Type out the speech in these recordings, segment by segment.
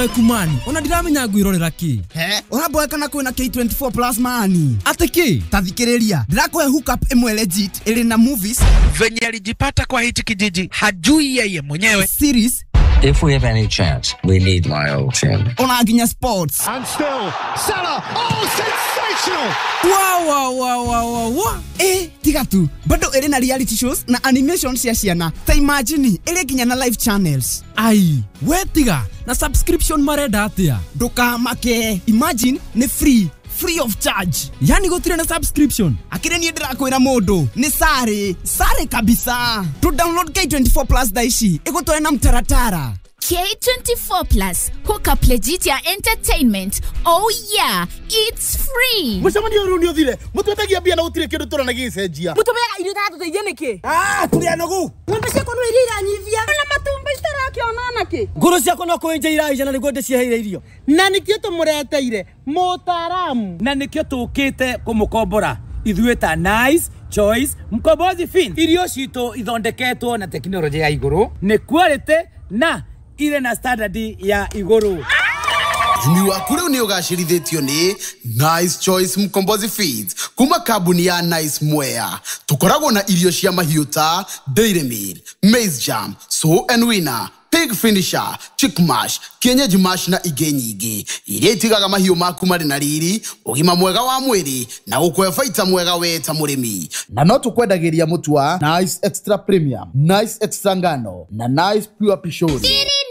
Kumani, ona ndiramenya ngwirorera ki? He, uraboeka na kwina K24 Plus mani. Ate ki? Tathikiriria. Ndirakoe hookup imwe legit ili na movies. Venye alijipata kwa hichi kijiji, hajui yeye mwenyewe. Series. If we have any chance, we need my old team. Ona ginya sports. And still, Salah. Oh, sensational! Wow. Tiga tu. Bado ili na reality shows na animations ya ciana. Ta imagine, ili ginya na live channels. Ai, we tiga. Na subscription marenda atia. Doka make. Imagine, ni free of charge. Yani gotire na subscription. Akire ni ndirakwira mundu ni sare kabisa. To download K24 Plus daishi igotore na mtaratara. K24 Plus, hookup legit ya entertainment. Oh yeah, it's free. Mushamani yoruni othire. Mutwetagia bia na utire kindu turana gicenjia. Mutubega irio tatu teithie niki? Turia nogu. Ngombe ciako no irira nyivia. Na matumba itarakiona ki? Nguru ciako no kuenja iraija na niguo ndiciheire irio. Na nikio tumureteire mutaramu. Na nikio tukite kumukombora. Ithueta Nice Choice Mkombozi Fin. Irio cito ithondeketwo na teknolojia ya iguru. Ni quality na ile na standard ya iguru. Imi waku riu ni ugacirithitio ni Nice Choice Mkombozi Feeds kuma kambuni ya Nice Mwea. Tukoragwo na irio cia mahiu ta Dairy Meal, Maize Jam, So and Winner, Pig Finisher, Chick Mash, Kienyeji Mash na ingĩ nyingĩ. Iria itigaga mahiu maku marĩ na riri, ũgima mwega wa mwĩrĩ na gũkũhe baita mwega we ta mũrĩmi. Na no tukwendagĩria mũtu wa Nice Extra Premium, Nice Extra Ngano na Nice Pure Pishori.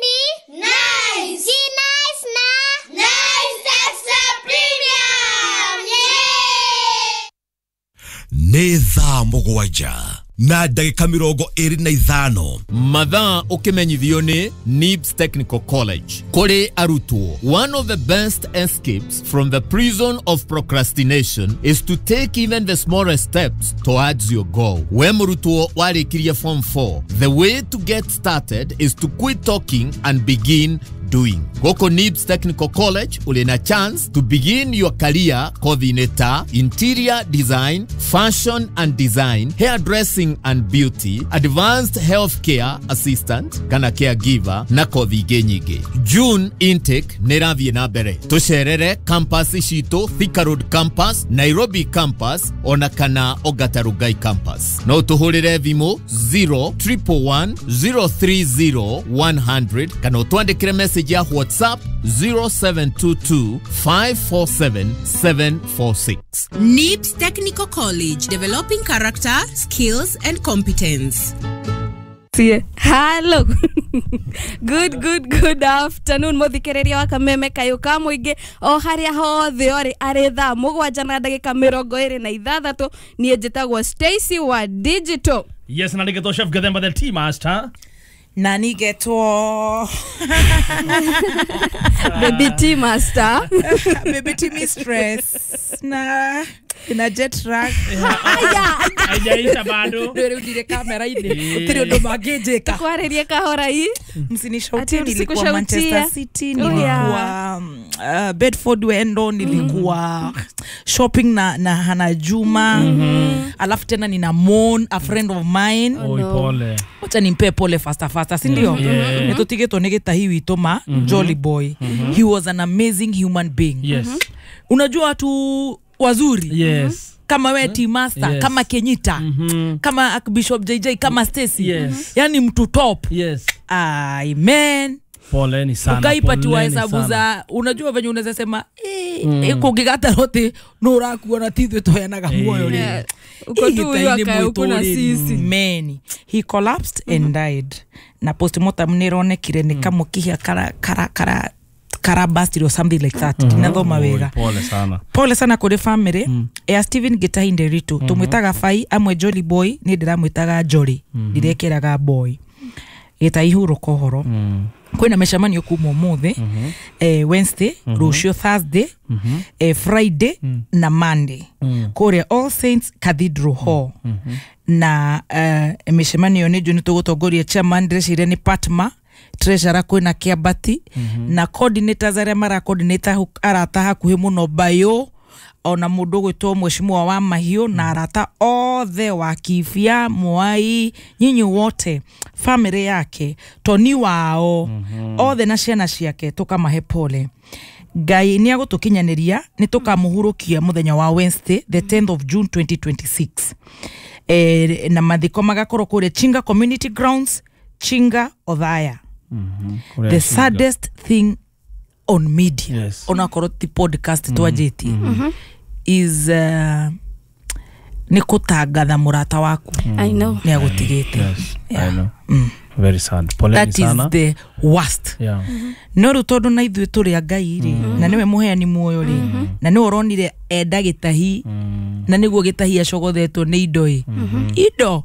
Nĩ thaa mũgwanja na ndagĩka 25 mathaa ũkĩmenyithio nĩ NIBS Technical College kũrĩ arutwo. One of the best escapes from the prison of procrastination is to take even the smallest steps towards your goal. We mũrutwo warĩkirie form 4, the way to get started is to quit talking and begin doing. Goko NIBS Technical College ulina chance to begin your career coordinator, interior design, fashion and design, hairdressing and beauty, advanced healthcare assistant, kana caregiver, na kothi nyingĩ. June intake nĩrathiĩ na mbere. Tucerere campus citũ Thika Road campus, Nairobi campus, ona kana Ongata Rongai campus. No tuhũrĩre thimũ 031303100 kana utwandĩkĩre message ya WhatsApp 0722547746. NIBS Technical College, developing character, skills and competence. Hello. Good afternoon muthikiriria wa Kameme kayuka muingi o haria hothe ori ari thaa mugwanja na ndagika 26 nie njitagwo Stacy wa Digital. Yes, na nigetwo Chef Gathemba the Tea Master. Na nigetwo Baby Tea Master. Baby Tea Mistress. Na ina jet lag. Ajaisha bado. Ndio ndire kamera ine. Trio ndo magejeka. Kwarerie kahora hii. Msinishautie nilikuwa Manchester City, nilikuwa Bedford Wendo, nilikuwa shopping na Hana Juma. Alafu tena nina Mon, a friend of mine. Pole. Wacha nimpe pole faster, si ndio? Netotigeto negeta hii witoma Jolly Boy. He was an amazing human being. Yes. Unajua watu wazuri. Yes. Kama we Tea Master, yes. Kama Kenyita, kama Bishop JJ, kama Stacy. Yes. Yani mtu top. Yes. Amen. Poleni sana. Ukaipatiwa hesabu za unajua venye unaweza sema kugigata rote no rakuwa na tithwe toyanaga muoyo leo. Uko tu uko na sisi. Many. He collapsed and died. Na postmortem nironekire ni kama kihia karabasti or something like that. Kinathoma wega. Pole sana kuri family. Steven Gitahi Nderitu tumwitaga Fai amwe Jolly Boy ni ndiramwitaga Jolly. Ndirekeraga boy. Gitahi huru kohoro. Kwina meshamanio kuma muthe Wednesday, Rusho Thursday, Friday na Monday. Kore All Saints Cathedral Hall. Na meshamanio ni juni tugutongoria chairman ndrecire ni Patma, treasurer kwina Kiabati na coordinators aria mara coordinator arata hakuhe muno Bayo, ona mundu gwitwo mheshimiwa wa Mahiu na arata othe wa Kibia Mwai nyinyi wote family yake Toni wao othe na ciana ciake tukamahe pole. Ngai ni agutukinyaniria ni tukamuhurukia muthenya wa Wednesday the 10th of June 2026 na mathiko magakorwo kure Chinga Community Grounds Chinga Othaya. The saddest thing on media on a podcast twajeti is ni kutangatha murata waku. I know. Ni agutigite. Yes, I know. Very sad. That is the worst. Yeah. No rutondo na ithuĩ tũrĩ a Ngai ri na niwe muheani muoyo ri na niwe uronire enda gitahi na niguo gitahi acogothetwo ni indo indo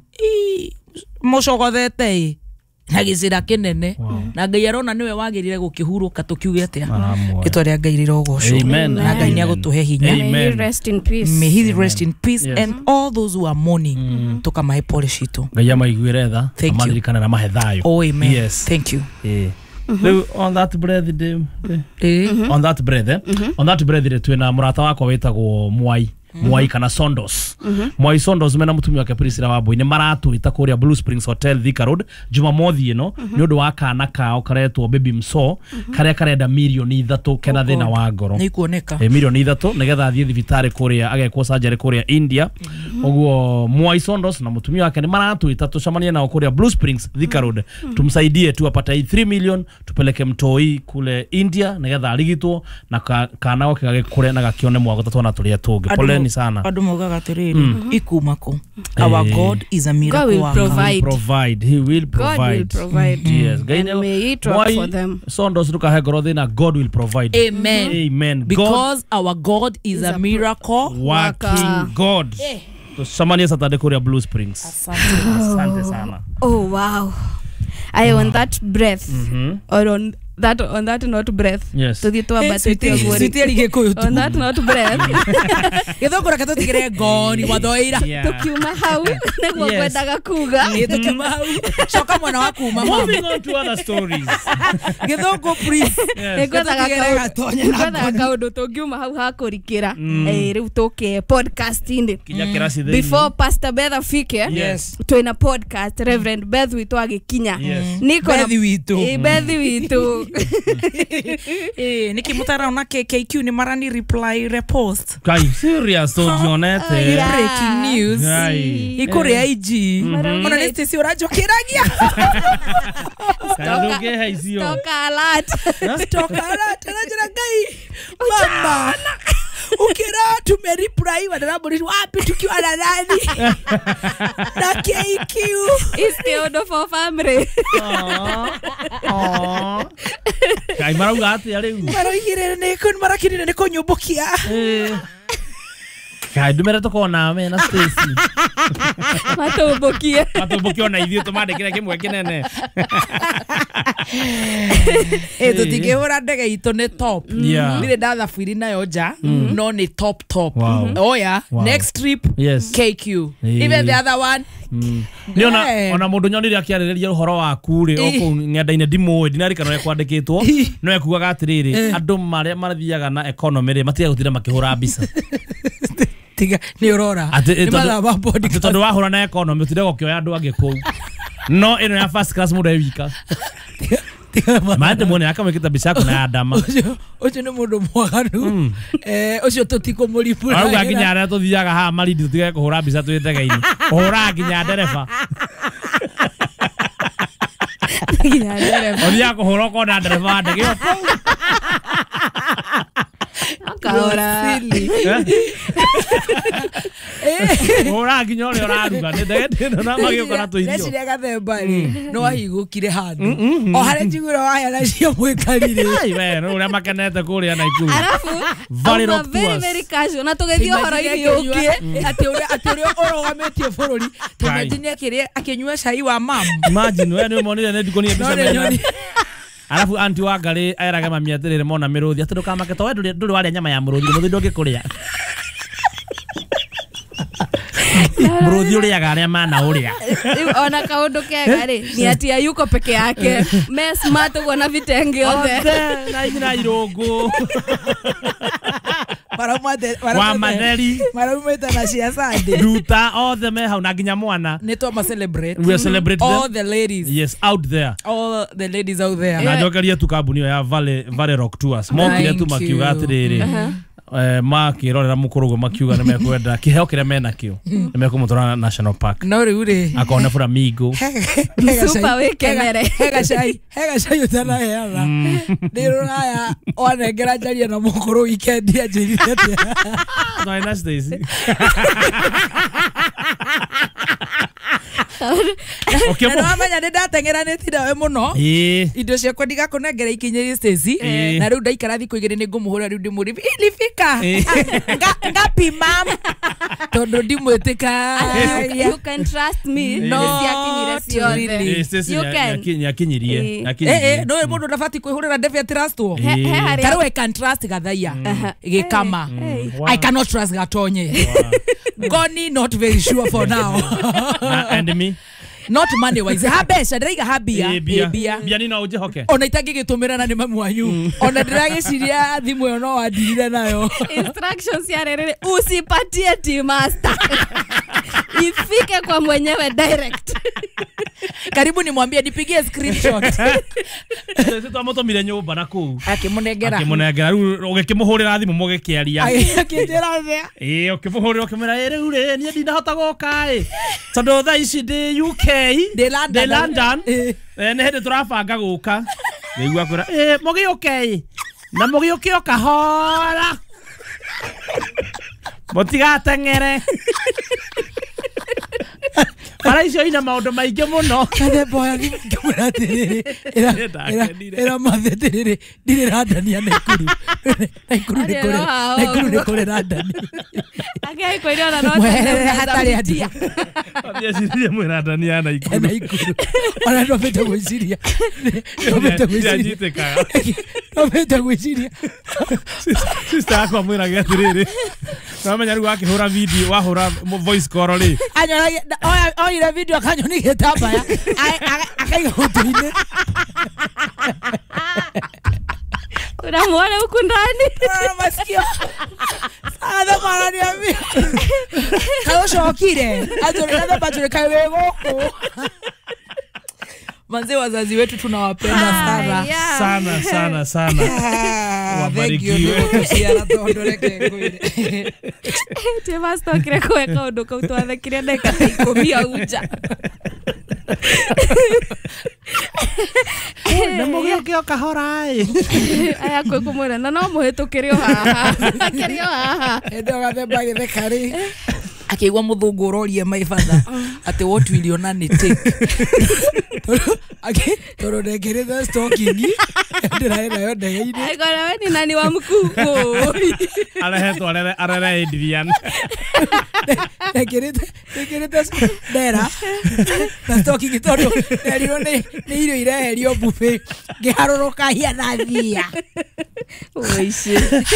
mucogothete na gicira kinene na Ngai arona niwe wagirire gukihuruka tukiuge atia gitwa ria Ngai rirogocwo na Ngai ni agutuhe hinya. May he rest in peace. May he rest in peace and all those who are mourning tukamahe pole citu. Ngai amaiguire tha amandirikana na mahe thayo. Oh amen. Yes. Thank you. On that breath on that breath twina murata wakwa wetagwo Mwai kana Sondos. Mwai Sondos mena mutumia wake Priscilla Wambui ni maratwita kuria Blue Springs Hotel Thika Road Jumamothi ino ni undu wa kana kao karetwo baby mso karia karenda milioni 3 kena thina wa ngoro ni kuoneka milioni 3 nigetha athie thibitari kuria agekwo surgery kuria India. Oguo Mwai Sondos na mutumia wake ni maratwita tucamanie nao kuria Blue Springs Thika Road tumsaidie tu apata 3 million tupeleke mtoi kule India nigetha arigitwo na kana wake gagikure na gakione mwago tatwana turia tungi pole ni sana. Adu mogaga tereri ikumako. Our God is a miracle worker. He will provide. God will provide. Yes. May he drop for them. Sondos ruka hegorothe na God will provide. Amen. Amen. Because our God is a miracle working God. So samani Saturday kuria Blue Springs. Asante sana. Oh wow. I on that breath or on that not breath. Yes. To the to about on that not breath. Githongora katutigire ngoni wathoira. Tukiuma hau niguo kwendaga kuga. Tukiuma hau. Coka mwana waku mama. Moving on to other stories. Githongo please. Kwendaga kaundu tungiuma hau hakurikira. Riu tuke podcasting. Before Pastor Beth afike. Twina podcast Reverend Beth witu agikinya. Niko Bethi witu. Bethi witu. Niki mutara na KKQ ni marani reply repost. Kai serious so dionete. Breaking news. Ikore IG. Ona neste si orajo kiragia. Kandoge haizio. Stock alert. Najira Ngai. Mama. Ukira tumereply wanaburi wapi tukiwa na nani? Na KQ is the for family. Kai marauga ati ari u. Maraigire ne kun marakini ne konyubukia. Kai dumere tokona me na Stacy. Matobokia na ithio tumandikira kimwe kinene. Tutigehora ndege itu ne top. Nire ndatha firi nayo nja no ni top. Oh yeah. Next trip KQ. Even the other one niona ona mundu nyonire akiaririria uhoro waku ri oku ngenda-ine ndimwe ndinarikana kwandikitwo no ekuaga atiriri andu maria marathiaga na economy ri matiga gutira makihura mbica tiga ni urora ni maraba podcast tondu wahura na economy utire gokioya andu angi kou no ino ya first class mundu ewika Maende mwone akamwekita bishako na adama. Ocho ni mundu mwaganu. Ocho tutiko mulipura. Auga nginya tuthiaga ha maridi tutige kuhura bica twitega-ini. Uhura nginya ndereba. Nginya ndereba. Othia kuhura ko na ndereba ndege. Akahora. Ora nginya ore oraruga ni ndege na magio kana tuirio. Neciria gathemba ri no ahigukire handu. O hare njigura waya na cio mwikarire. Ai we no uria makenete kuria na ikuru. Arafu very casual na tugethio horo ithiokie ati uria orogametie bururi tumenye kire akinyua cai wa mam. Imagine we ni monire ne ndikonie bica. Alafu anti wa ngari airaga mami atirire mona miruthi aturuka maketo we nduri waria nyama ya muruthi muthi ndungikuria. Muruthi uriaga aria mana uria. Ona kaundu kega ri ni ati ayuko peke yake. Me smart gona vitenge othe. Na irungu. wa matheri Maraumeta na cia Sunday. Ruta othe me hau na nginya mwana. Nitwa ma celebrate. We celebrate all them. the ladies. Yes, out there. All the ladies out there. Na njokeria tu kambuni ya Valley Rock Tours. Mokire tu makiuga atiriri. Makirorera mukurugo makiuga nä mekwenda kiheo kiria mena kio nä mekumutwara National Park no rä u rä akona flamingo super wekenere hega cai utanaheana ndä rå raya wanengera njaria na må weekend ya njirire atä no ina Stacy na wamenya nä ndateng'eranä nawe må no indo ciakwa ndigakånengera ikinyä Stacy na rä u ndaikara thikå igä rä nä ngå må hå ra rä u ndä må rä ilifika ngapima tondå ndimwä tä ka you can trust me nyakinyirie no må ndå ndabati kwä hå rä ra ndebe trustwo tarä I can trust gathaia gä kama I cannot trust gatonye Goni not very sure for now and me not money wise habesha ndĩraiga habia bia ni no ũnjĩhoke ona itangĩgĩtũmĩrana nĩ mamu wanyu ona ndĩragĩciria thimũ ĩyo no wandirire nayo instructions ya rere usipatie team master ifike kwa mwenyewe direct karibu nimwambie nipigie screenshot sisi twamutumire nyumba na kuu akĩmũnengera rĩu ũgĩkĩmũhũrĩra thimũ mũgĩkĩaria akĩnjĩra thĩa ũkĩmũhũrĩra ũkĩmwĩra rĩu rĩ niĩ ndinahota gũka tondũ thaa ici ndĩ UK ndĩ London nĩ hĩndĩ tũrabanga gũka rĩu akwĩra mũgĩũke na mũgĩũke o kahora mũtigateng'ere bara icio ina maũndũ maingĩ mũno kathemboya ngĩmwĩra atĩrĩrĩ ĩra mathe atĩrĩrĩ ndirĩ randania Naikuru nĩ kũrĩ randani hatarĩ andia ndiecirie mwĩrandania Naikuru ona ndobete gwĩciria ndobete gwĩciria sister yakwa mwĩrage atĩrĩrĩ namenya rĩu wakĩhũra video wahũra voice call rĩ oire video akanyoni gĩtambaya akaiga ũtũ-inĩ unamwona huku ndani masikio sana marania mimi kaoshokire azorera bajure kawe goko manze wazazi wetu tunawapenda sana wabarikiwe kusiara tondoreke ngwire tema stokire kweka undu kau twathekire ndeka 10 uja na mũgĩũke o kahora aya kwĩ kũmwĩra na no mũhĩtũkĩre o haha akĩrio haha hĩndĩ ĩyo gathemba gĩtheka rĩ akĩigua mũthũngũ ũroria maibatha atĩ what will your nanny take tondũ ndekĩrĩte stocking ndĩraĩ nayo ndege-inĩ aigora we ni nani wa mkungu arehetwo arere Adrian ndekĩrĩte ndera na stocking tondũ nderirwo nĩ irio ireherio buffet ngĩharũrũka hia na thia ũici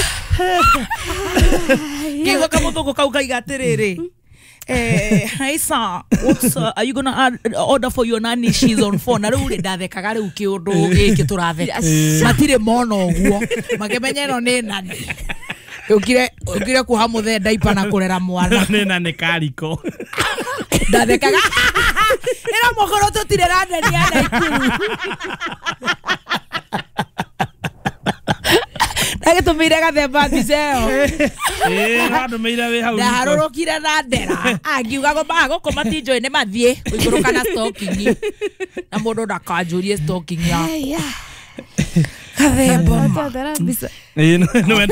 ngĩgoka mũthũngũ kau kaiga atĩrĩrĩ hey sir, what's are you gonna order for your nanny? She's on phone. Na rĩu ndathekaga rĩu kĩũndũ gĩkĩ tũrathe matirĩ mona ũguo makĩmenya ĩno nĩ nani ũkire kuha mũthe ndaipa na kũrera mwana nĩ nani kariko ndathekaga ĩra mũkorwo tũtirĩ randania Naikuru agĩtũmĩire gathemba mbica ĩyo ndũmĩire wĩ hau ndaharũrũkire na ndera angiuga gũkũ matinjũĩ nĩ mathiĩ kũigũrũka na stocking na mũndũ ndakanjũrie stocking ya gathemba mbica